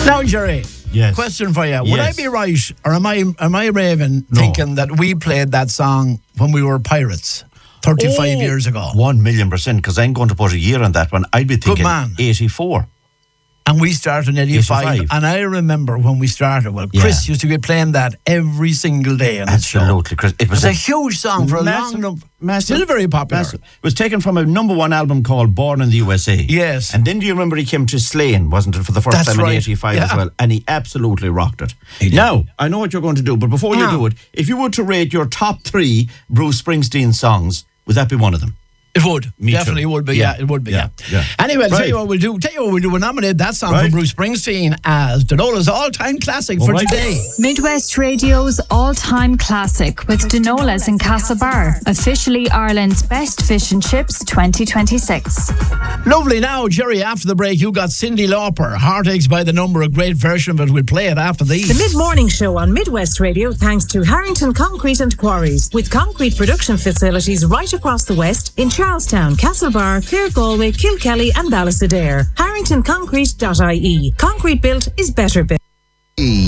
Now, Jerry. Yes. Question for you. Would Yes. I be right, or am I raving thinking that we played that song when we were pirates 35 years ago? 1,000,000%, because I'm going to put a year on that one. I'd be thinking man. 84. And we started in 85. And I remember when we started, Chris used to be playing that every single day on his show. Absolutely, Chris. It was a huge song for a long time. Still very popular. Massive. It was taken from a #1 album called Born in the USA. Yes. And then do you remember he came to Slane, wasn't it, for the first time in 85 as well? And he absolutely rocked it. Now, I know what you're going to do, but before you do it, if you were to rate your top 3 Bruce Springsteen songs, would that be one of them? It would. Definitely would be. Yeah, it would be. Yeah. Anyway, I'll tell you what we'll do. We'll nominate that song from Bruce Springsteen as Donola's all-time classic for today. Midwest Radio's all-time classic with Donola's in Castlebar. Officially Ireland's best fish and chips 2026. Lovely. Now, Jerry, after the break, you got Cyndi Lauper. Heartaches by the Number, a great version of it. We'll play it after these. The mid-morning show on Midwest Radio, thanks to Harrington Concrete and Quarries, with concrete production facilities right across the West in Charlestown, Castlebar, Clare Galway, Kilkelly and Ballysadare. HarringtonConcrete.ie. Concrete built is better built.